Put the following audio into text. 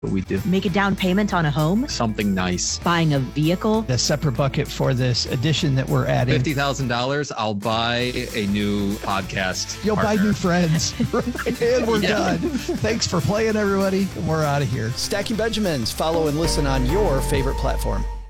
what we do. Make a down payment on a home? Something nice. Buying a vehicle? A separate bucket for this addition that we're adding. $50,000, I'll buy a new podcast. You'll partner. buy new friends. And we're done. Thanks for playing, everybody. We're out of here. Stacking Benjamins. Follow and listen on your favorite platform.